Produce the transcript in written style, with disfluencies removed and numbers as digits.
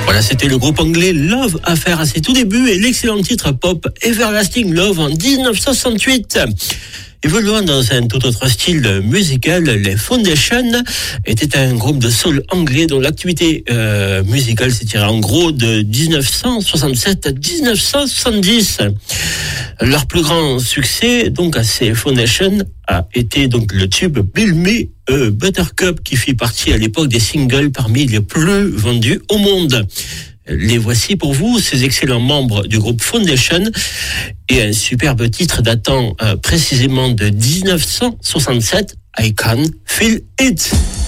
Voilà, c'était le groupe anglais Love Affair à ses tout débuts et l'excellent titre pop Everlasting Love en 1968. Évoluant dans un tout autre style musical, les Foundations étaient un groupe de soul anglais dont l'activité musicale s'étirait en gros de 1967 à 1970. Leur plus grand succès, donc à ces Foundations, a été donc le tube Bill Me Buttercup qui fit partie à l'époque des singles parmi les plus vendus au monde. Les voici pour vous, ces excellents membres du groupe Foundation et un superbe titre datant précisément de 1967, I Can Feel It.